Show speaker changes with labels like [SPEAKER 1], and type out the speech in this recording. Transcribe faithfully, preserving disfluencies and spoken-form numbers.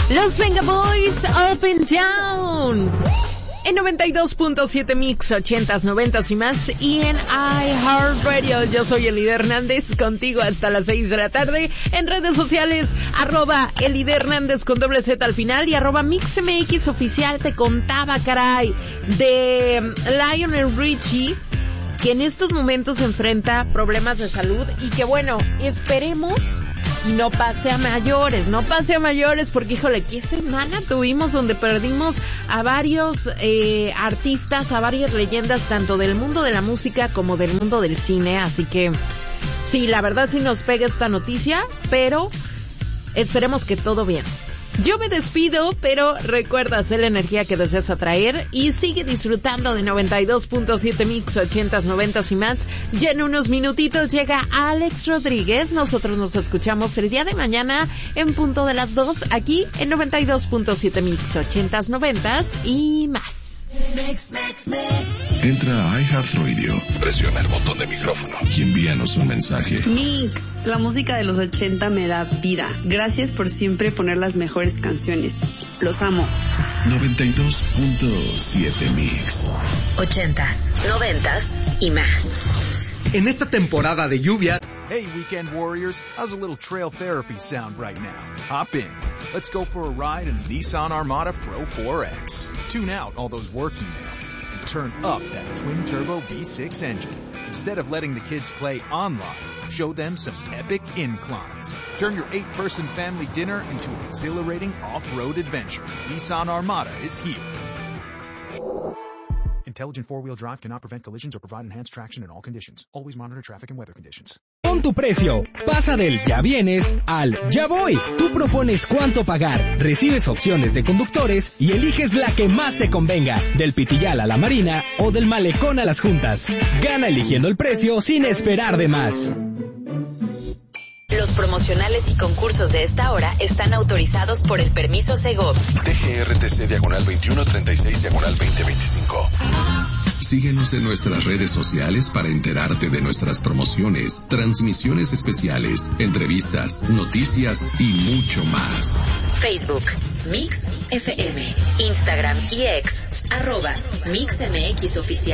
[SPEAKER 1] Los Venga Boys, Up and Down. En noventa y dos punto siete Mix, ochentas, noventas y más. Y en iHeartRadio, yo soy Elide Hernández, contigo hasta las seis de la tarde. En redes sociales, arroba Elide Hernández con doble Z al final y arroba MixMX oficial. Te contaba, caray, de Lionel Richie, que en estos momentos enfrenta problemas de salud y que bueno, esperemos y no pase a mayores, no pase a mayores, porque híjole, qué semana tuvimos donde perdimos a varios eh, artistas, a varias leyendas, tanto del mundo de la música como del mundo del cine, así que sí, la verdad sí nos pega esta noticia, pero esperemos que todo bien. Yo me despido, pero recuerda hacer la energía que deseas atraer y sigue disfrutando de noventa y dos punto siete Mix, ochentas, noventas y más. Ya en unos minutitos llega Alex Rodríguez. Nosotros nos escuchamos el día de mañana en punto de las dos, aquí en noventa y dos punto siete Mix, ochentas, noventas y más.
[SPEAKER 2] Mix, mix, mix. Entra a iHeartRadio, presiona el botón de micrófono y envíanos un mensaje.
[SPEAKER 3] Mix, la música de los ochenta me da vida. Gracias por siempre poner las mejores canciones. Los amo.
[SPEAKER 2] noventa y dos punto siete Mix.
[SPEAKER 4] Ochentas, noventas y más.
[SPEAKER 5] En esta temporada de lluvia.
[SPEAKER 6] Hey, Weekend Warriors, how's a little trail therapy sound right now? Hop in. Let's go for a ride in the Nissan Armada Pro four X. Tune out all those work emails and turn up that twin-turbo V six engine. Instead of letting the kids play online, show them some epic inclines. Turn your eight-person family dinner into an exhilarating off-road adventure. Nissan Armada is here. Intelligent four-wheel drive cannot prevent collisions or provide enhanced traction in all conditions. Always monitor traffic and weather conditions.
[SPEAKER 7] Pon tu precio. Pasa del ya vienes al ya voy. Tú propones cuánto pagar, recibes opciones de conductores y eliges la que más te convenga. Del Pitillal a la Marina o del Malecón a las Juntas. Gana eligiendo el precio sin esperar de más.
[SPEAKER 4] Los promocionales y concursos de esta hora están autorizados por el permiso Segov.
[SPEAKER 2] T G R T C diagonal veintiuno treinta y seis diagonal veinte veinticinco. Síguenos en nuestras redes sociales para enterarte de nuestras promociones, transmisiones especiales, entrevistas, noticias y mucho más.
[SPEAKER 4] Facebook, Mix F M, Instagram y X, arroba MixMX Oficial.